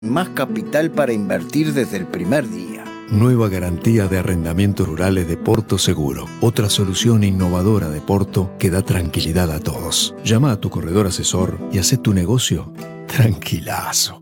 Más capital para invertir desde el primer día. Nueva garantía de arrendamientos rurales de Porto Seguro. Otra solución innovadora de Porto que da tranquilidad a todos. Llama a tu corredor asesor y haz tu negocio tranquilazo.